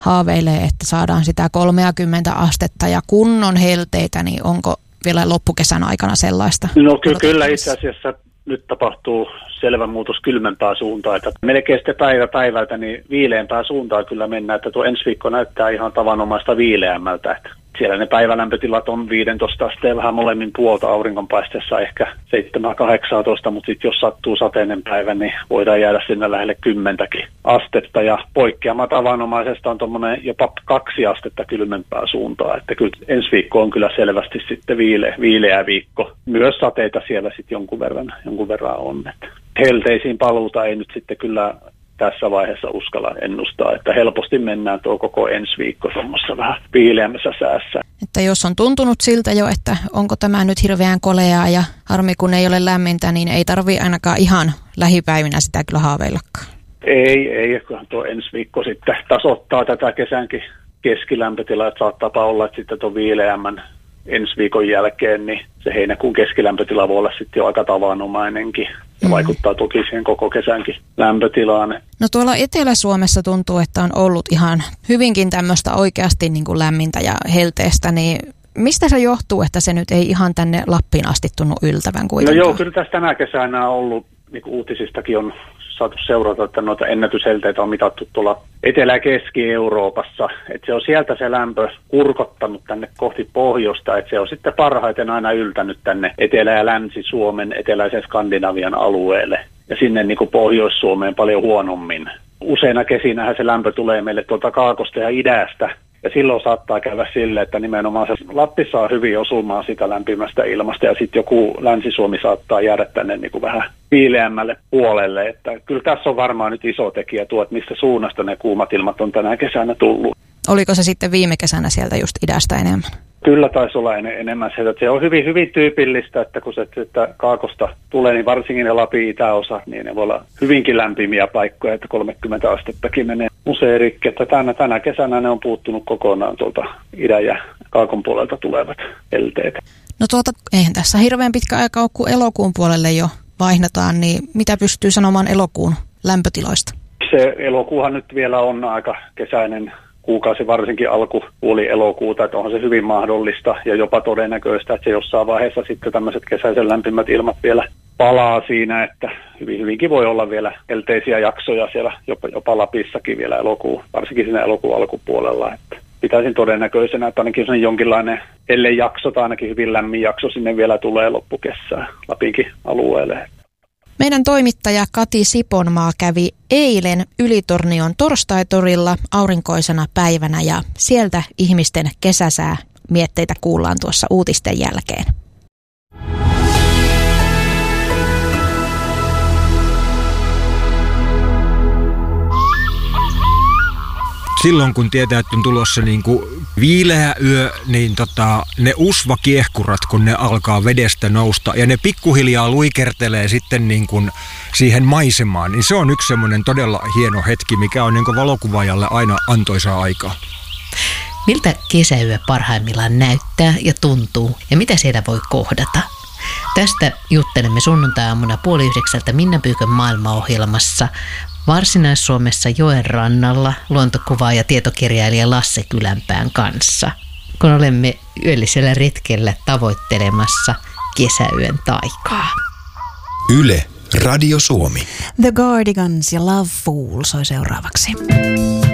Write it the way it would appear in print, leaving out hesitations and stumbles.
haaveilee, että saadaan sitä 30 astetta ja kunnon helteitä, niin onko vielä loppukesän aikana sellaista? No kyllä itse asiassa nyt tapahtuu selvä muutos kylmempää suuntaan, että melkein sitten päivältä niin viileämpää suuntaan kyllä mennään, että tuo ensi viikko näyttää ihan tavanomaista viileämmältä, että siellä ne päivälämpötilat on 15 asteen vähän molemmin puolta auringonpaisteessa ehkä 7-18, mutta sitten jos sattuu sateinen päivä, niin voidaan jäädä sinne lähelle 10 astetta ja poikkeama tavanomaisesta on tuommoinen jopa 2 astetta kylmempää suuntaan, että kyllä ensi viikko on kyllä selvästi sitten viileä viikko. Myös sateita siellä sitten jonkun verran on, että helteisiin paluuta ei nyt sitten kyllä tässä vaiheessa uskalla ennustaa, että helposti mennään tuo koko ensi viikko tuommoissa vähän viileämmässä säässä. Että jos on tuntunut siltä jo, että onko tämä nyt hirveän koleaa ja harmi kun ei ole lämmintä, niin ei tarvitse ainakaan ihan lähipäivinä sitä kyllä haaveillakaan. Ei, kyllähän tuo ensi viikko sitten tasoittaa tätä kesänkin keskilämpötilaa, että saattaapa olla, että sitten tuon viileämmän ensi viikon jälkeen, niin se heinäkuun keskilämpötila voi olla sitten jo aika tavanomainenkin. Ja vaikuttaa toki siihen koko kesänkin lämpötilaan. No tuolla Etelä-Suomessa tuntuu, että on ollut ihan hyvinkin tämmöistä oikeasti niin kuin lämmintä ja helteestä, niin mistä se johtuu, että se nyt ei ihan tänne Lappiin asti tunnu yltävän kuitenkaan? No joo, kyllä tässä tänä kesänä on ollut, niin kuin uutisistakin on saatu seurata, että noita ennätyshelteitä on mitattu tuolla Etelä- ja Keski-Euroopassa. Että se on sieltä se lämpö kurkottanut tänne kohti pohjoista, että se on sitten parhaiten aina yltänyt tänne Etelä- ja Länsi-Suomen, eteläisen Skandinavian alueelle. Ja sinne niin kuin Pohjois-Suomeen paljon huonommin. Useina kesinähän se lämpö tulee meille tuolta Kaakosta ja idästä. Ja silloin saattaa käydä sille, että nimenomaan se Lappi saa hyvin osumaan sitä lämpimästä ilmasta ja sitten joku Länsi-Suomi saattaa jäädä tänne niin kuin vähän viileämmälle puolelle. Että kyllä tässä on varmaan nyt iso tekijä tuo, että mistä suunnasta ne kuumat ilmat on tänä kesänä tullut. Oliko se sitten viime kesänä sieltä just idästä enemmän? Kyllä taisi olla enemmän se, että se on hyvin tyypillistä, että kun se että Kaakosta tulee, niin varsinkin ne Lapin itäosa, niin ne voi olla hyvinkin lämpimiä paikkoja, että 30 astettakin menee usein rikki. Että tänä kesänä ne on puuttunut kokonaan tuolta idän ja Kaakon puolelta tulevat helteet. No eihän tässä hirveän pitkä aika ole, kun elokuun puolelle jo vaihdetaan, niin mitä pystyy sanomaan elokuun lämpötiloista? Se elokuuhan nyt vielä on aika kesäinen kuukausi, varsinkin alkupuoli elokuuta, että onhan se hyvin mahdollista ja jopa todennäköistä, että se jossain vaiheessa sitten tämmöiset kesäisen lämpimät ilmat vielä palaa siinä, että hyvinkin voi olla vielä helteisiä jaksoja siellä jopa Lapissakin vielä varsinkin siinä elokuun alkupuolella, että pitäisin todennäköisenä, että ainakin se jonkinlainen, ellei jakso tai ainakin hyvin lämmin jakso sinne vielä tulee loppukesää Lapinkin alueelle. Meidän toimittaja Kati Siponmaa kävi eilen Ylitornion torstaitorilla aurinkoisena päivänä ja sieltä ihmisten kesäsää mietteitä kuullaan tuossa uutisten jälkeen. Silloin kun tietää, että on tulossa niin kuin viileä yö, niin ne usvakiehkurat, kun ne alkaa vedestä nousta ja ne pikkuhiljaa luikertelee sitten niin kuin siihen maisemaan, niin se on yksi semmoinen todella hieno hetki, mikä on niin kuin valokuvaajalle aina antoisaa aikaa. Miltä kesäyö parhaimmillaan näyttää ja tuntuu ja mitä siellä voi kohdata? Tästä juttelemme sunnuntai-aamuna 8:30 Minna Pyykön maailmaohjelmassa Varsinais-Suomessa joen rannalla luontokuvaaja ja tietokirjailija Lasse Kylänpään kanssa, kun olemme yöllisellä retkellä tavoittelemassa kesäyön taikaa. Yle Radio Suomi. The Cardigans ja Love Fool soi seuraavaksi.